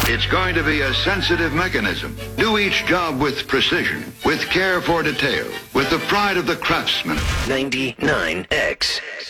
It's going to be a sensitive mechanism. Do each job with precision, with care for detail, with the pride of the craftsman. 99X.